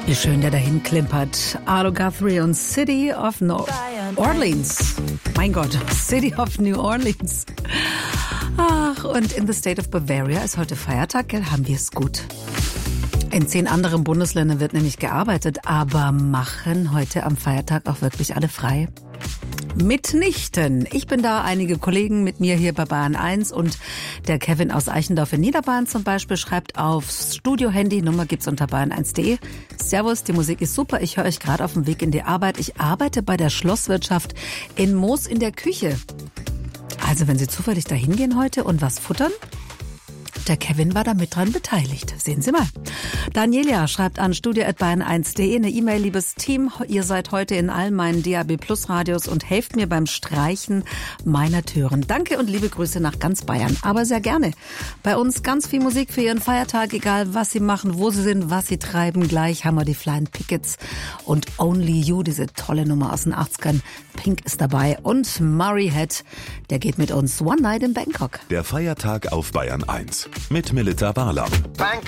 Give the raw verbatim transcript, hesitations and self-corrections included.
Wie schön der dahin klimpert. Arlo Guthrie und City of New Orleans. Mein Gott, City of New Orleans. Ach, und in the State of Bavaria ist heute Feiertag, gell? Haben wir es gut. In zehn anderen Bundesländern wird nämlich gearbeitet, aber machen heute am Feiertag auch wirklich alle frei? Mitnichten. Ich bin da, einige Kollegen mit mir hier bei Bayern eins und der Kevin aus Eichendorf in Niederbayern zum Beispiel schreibt aufs Studio-Handy, Nummer gibt's unter bayern eins punkt de. Servus, die Musik ist super, ich höre euch gerade auf dem Weg in die Arbeit. Ich arbeite bei der Schlosswirtschaft in Moos in der Küche. Also wenn Sie zufällig da hingehen heute und was futtern, der Kevin war da mit dran beteiligt. Sehen Sie mal. Daniela schreibt an studio at bayern eins punkt de eine E-Mail, liebes Team. Ihr seid heute in all meinen D A B Plus Radios und helft mir beim Streichen meiner Türen. Danke und liebe Grüße nach ganz Bayern. Aber sehr gerne. Bei uns ganz viel Musik für Ihren Feiertag, egal was Sie machen, wo Sie sind, was Sie treiben. Gleich haben wir die Flying Pickets und Only You, diese tolle Nummer aus den achtzigern. Pink ist dabei und Murray Head, der geht mit uns One Night in Bangkok. Der Feiertag auf Bayern eins mit Melita Barlam. Bangkok.